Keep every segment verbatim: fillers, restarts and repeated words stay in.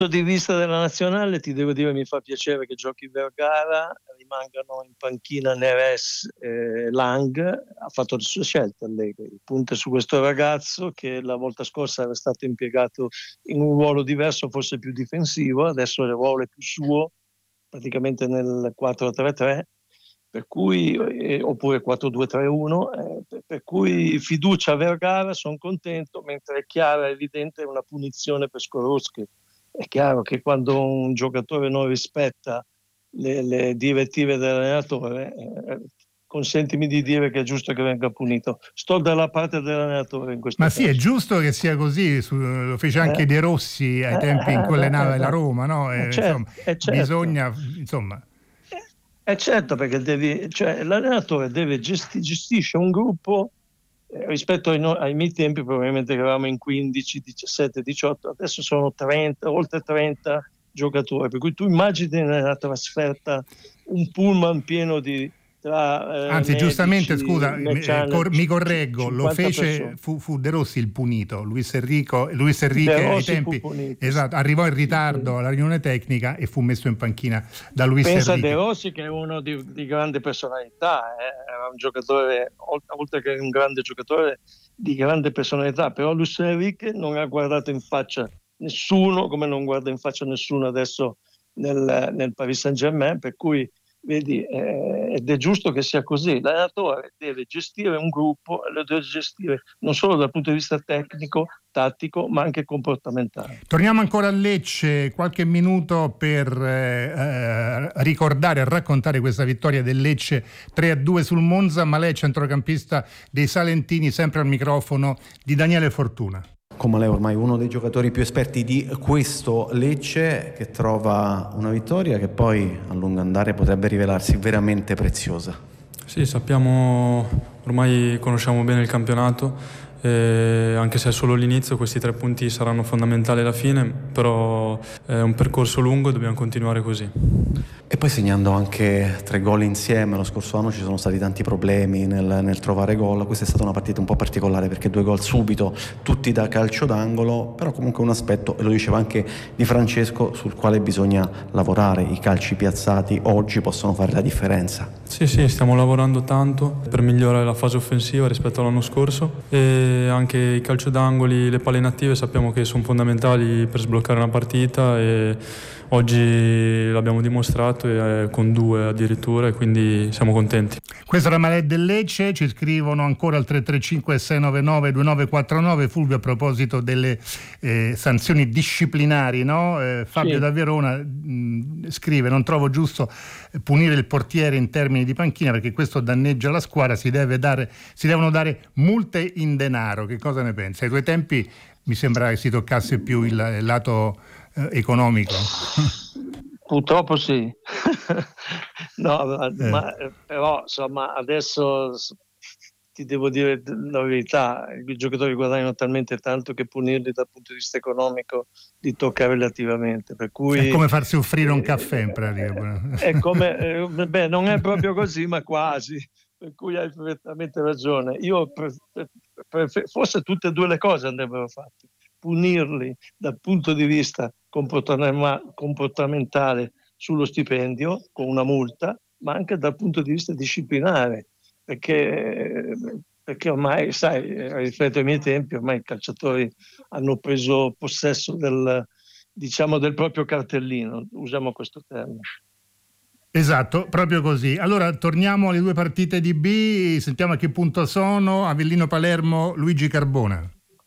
di vista della nazionale ti devo dire mi fa piacere che giochi Vergara, rimangano in panchina Neres e Lang. Ha fatto le sue scelte Allegri, punta su questo ragazzo che la volta scorsa era stato impiegato in un ruolo diverso, forse più difensivo, adesso il ruolo è più suo, praticamente nel quattro tre tre, per cui, eh, oppure quattro due tre uno, eh, per, per cui fiducia a Vergara, sono contento, mentre è chiara, è evidente, una punizione per Skorupski. È chiaro che quando un giocatore non rispetta le, le direttive dell'allenatore, eh, consentimi di dire che è giusto che venga punito. Sto dalla parte dell'allenatore in questo Ma caso. sì, è giusto che sia così, su, lo fece anche eh, De Rossi ai tempi in cui allenava eh, la Roma, no? Eh, eh, certo, insomma, eh, certo. Bisogna, insomma... È certo, perché devi, cioè, l'allenatore deve gesti, gestisce un gruppo eh, rispetto ai, no, ai miei tempi, probabilmente eravamo in quindici, diciassette, diciotto, adesso sono trenta, oltre trenta giocatori, per cui tu immagini nella trasferta un pullman pieno di tra, eh, anzi medici, giustamente scusa mechanici, cor- mi correggo, lo fece fu, fu De Rossi il punito, Luis Enrico Luis Enrique ai tempi esatto, arrivò in ritardo alla riunione tecnica e fu messo in panchina da Luis Pensa Enrique. De Rossi, che è uno di, di grande personalità, eh? Era un giocatore, oltre che un grande giocatore, di grande personalità, però Luis Enrique non ha guardato in faccia nessuno, come non guarda in faccia nessuno adesso nel, nel Paris Saint-Germain, per cui vedi, eh, ed è giusto che sia così. L'allenatore deve gestire un gruppo, lo deve gestire non solo dal punto di vista tecnico, tattico, ma anche comportamentale. Torniamo ancora a Lecce, qualche minuto per eh, ricordare e raccontare questa vittoria del Lecce tre a due sul Monza, ma lei è centrocampista dei Salentini, sempre al microfono di Daniele Fortuna. Come lei ormai uno dei giocatori più esperti di questo Lecce, che trova una vittoria che poi a lungo andare potrebbe rivelarsi veramente preziosa. Sì, sappiamo, ormai conosciamo bene il campionato, eh, anche se è solo l'inizio, questi tre punti saranno fondamentali alla fine, però è un percorso lungo e dobbiamo continuare così. E poi segnando anche tre gol insieme. Lo scorso anno ci sono stati tanti problemi nel, nel trovare gol, questa è stata una partita un po' particolare perché due gol subito, tutti da calcio d'angolo, però comunque un aspetto, e lo diceva anche Di Francesco, sul quale bisogna lavorare. I calci piazzati oggi possono fare la differenza. Sì, sì, stiamo lavorando tanto per migliorare la fase offensiva rispetto all'anno scorso, e anche i calcio d'angoli, le palle inattive sappiamo che sono fondamentali per sbloccare una partita, e oggi l'abbiamo dimostrato, e con due addirittura, e quindi siamo contenti. Questo era Malè del Lecce, ci scrivono ancora al tre tre cinque sei nove nove due nove quattro nove. Fulvio, a proposito delle eh, sanzioni disciplinari, no? eh, Fabio sì. da Verona mh, scrive: non trovo giusto punire il portiere in termini di panchina perché questo danneggia la squadra, si deve dare, si devono dare multe in denaro. Che cosa ne pensi? Ai tuoi tempi mi sembra che si toccasse più il, il lato eh, economico. Purtroppo sì. No, eh. ma, però insomma adesso ti devo dire la verità, i giocatori guadagnano talmente tanto che punirli dal punto di vista economico li tocca relativamente, per cui è come farsi offrire eh, un caffè in pratica. È come, eh, beh, non è proprio così, ma quasi, per cui hai perfettamente ragione. Io pre- pre- forse tutte e due le cose andrebbero fatte, punirli dal punto di vista comportamentale sullo stipendio con una multa, ma anche dal punto di vista disciplinare, perché, perché ormai, sai, rispetto ai miei tempi, ormai i calciatori hanno preso possesso del, diciamo, del proprio cartellino, usiamo questo termine. Esatto, proprio così. Allora torniamo alle due partite di B, sentiamo a che punto sono. Avellino Palermo, Luigi Carbona.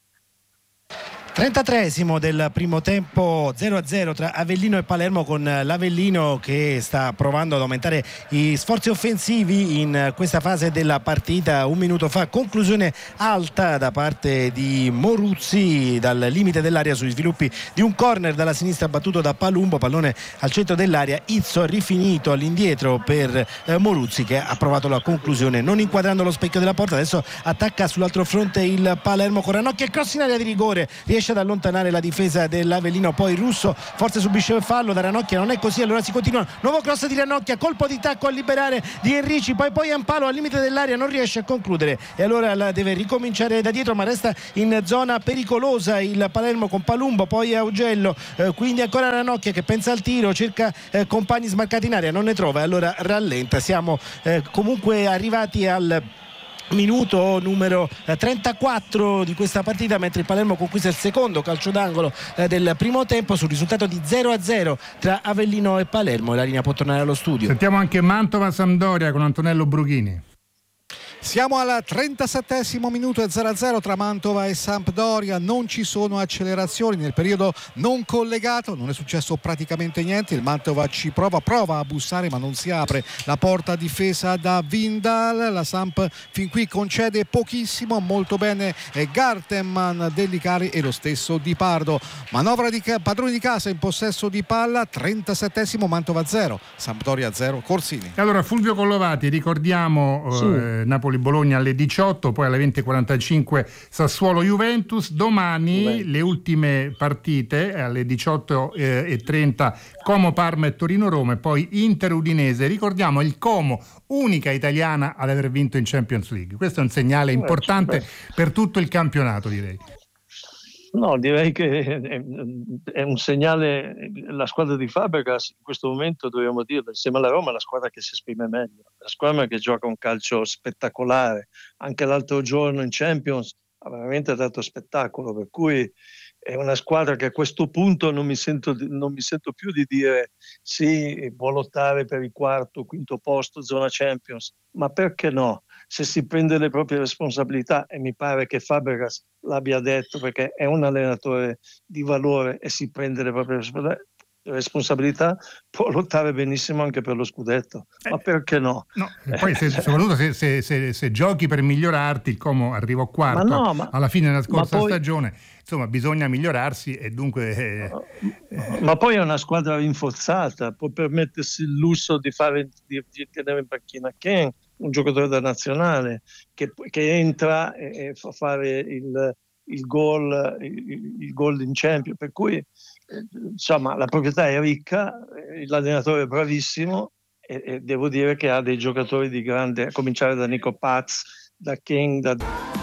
trentatreesimo del primo tempo, zero a zero tra Avellino e Palermo, con l'Avellino che sta provando ad aumentare gli sforzi offensivi in questa fase della partita. Un minuto fa conclusione alta da parte di Moruzzi dal limite dell'area sugli sviluppi di un corner dalla sinistra battuto da Palumbo, pallone al centro dell'area, Izzo rifinito all'indietro per eh, Moruzzi, che ha provato la conclusione non inquadrando lo specchio della porta. Adesso attacca sull'altro fronte il Palermo con Ranocchia, il cross in area di rigore, riesce riesce ad allontanare la difesa dell'Avellino. Poi Russo forse subisce il fallo da Ranocchia, non è così, allora si continua, nuovo cross di Ranocchia, colpo di tacco a liberare di Enrici, poi poi Ampalo al limite dell'area, non riesce a concludere e allora la deve ricominciare da dietro, ma resta in zona pericolosa il Palermo con Palumbo, poi Augello, eh, quindi ancora Ranocchia che pensa al tiro, cerca eh, compagni smarcati in area, non ne trova e allora rallenta. Siamo eh, comunque arrivati al minuto numero trentaquattro di questa partita, mentre il Palermo conquista il secondo calcio d'angolo eh, del primo tempo sul risultato di zero a zero tra Avellino e Palermo, e la linea può tornare allo studio. Sentiamo anche Mantova-Sampdoria con Antonello Brughini. Siamo al trentasettesimo minuto e zero a zero tra Mantova e Sampdoria, non ci sono accelerazioni nel periodo non collegato, non è successo praticamente niente, il Mantova ci prova, prova a bussare ma non si apre la porta difesa da Vindal, la Samp fin qui concede pochissimo, molto bene Gartenman, Dellicari e lo stesso Di Pardo. Manovra di padroni di casa in possesso di palla, trentasettesimo, Mantova zero, Sampdoria zero, Corsini. E allora Fulvio Collovati, ricordiamo sì. eh, Napoli Bologna alle diciotto, poi alle venti e quarantacinque Sassuolo Juventus. Domani Juventus. Le ultime partite alle diciotto e trenta Como Parma e Torino Roma, e poi Inter Udinese. Ricordiamo il Como, unica italiana ad aver vinto in Champions League. Questo è un segnale importante Beh. per tutto il campionato, direi. No, direi che è un segnale. La squadra di Fabregas in questo momento, dobbiamo dirlo, insieme alla Roma è la squadra che si esprime meglio, la squadra che gioca un calcio spettacolare. Anche l'altro giorno in Champions ha veramente dato spettacolo, per cui è una squadra che a questo punto non mi sento, non mi sento più di dire sì, può lottare per il quarto, quinto posto, zona Champions, ma perché no? Se si prende le proprie responsabilità, e mi pare che Fabregas l'abbia detto, perché è un allenatore di valore e si prende le proprie responsabilità, può lottare benissimo anche per lo scudetto, eh, ma perché no? no. E poi se, soprattutto se, se, se, se giochi per migliorarti, il Como arriva quarto ma no, ma, alla fine della scorsa poi, stagione, insomma bisogna migliorarsi e dunque eh, eh. ma poi è una squadra rinforzata, può permettersi il lusso di, fare, di, di tenere in panchina Ken, un giocatore da nazionale che, che entra e, e fa fare il, il gol il, il gol in Champions, per cui eh, insomma la proprietà è ricca, l'allenatore è bravissimo e, e devo dire che ha dei giocatori di grande, a cominciare da Nico Paz, da King, da